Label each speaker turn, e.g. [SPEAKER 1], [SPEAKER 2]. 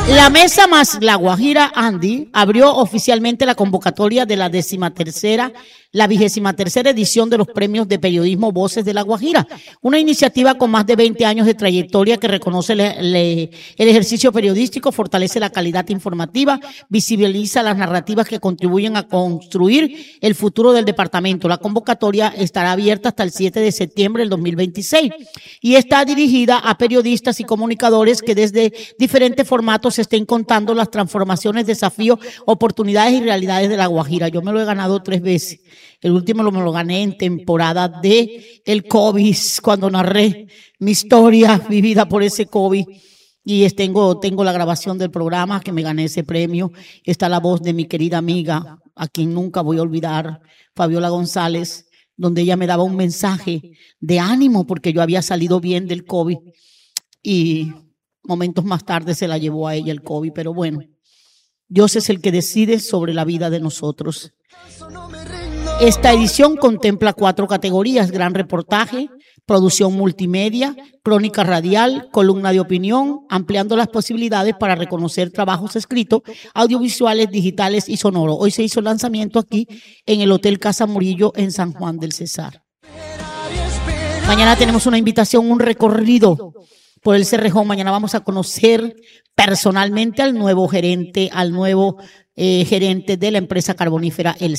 [SPEAKER 1] La Mesa más La Guajira Andy abrió oficialmente la convocatoria de la 23ª edición de los premios de periodismo Voces de La Guajira, una iniciativa con más de 20 años de trayectoria que reconoce el ejercicio periodístico, fortalece la calidad informativa, visibiliza las narrativas que contribuyen a construir el futuro del departamento. La convocatoria estará abierta hasta el 7 de septiembre del 2026 y está dirigida a periodistas y comunicadores que desde diferentes formatos estén contando las transformaciones, desafíos, oportunidades y realidades de La Guajira. Yo me lo he ganado 3 veces. El último me lo gané en temporada de el COVID, cuando narré mi historia vivida por ese COVID. Y tengo la grabación del programa que me gané ese premio. Está la voz de mi querida amiga, a quien nunca voy a olvidar, Fabiola González, donde ella me daba un mensaje de ánimo porque yo había salido bien del COVID y momentos más tarde se la llevó a ella el COVID. Pero bueno, Dios es el que decide sobre la vida de nosotros. Esta edición contempla 4 categorías: gran reportaje, producción multimedia, crónica radial, columna de opinión, ampliando las posibilidades para reconocer trabajos escritos, audiovisuales, digitales y sonoros. Hoy se hizo el lanzamiento aquí en el Hotel Casa Murillo en San Juan del Cesar. Mañana tenemos una invitación, un recorrido por el Cerrejón. Mañana vamos a conocer personalmente al nuevo gerente de la empresa carbonífera El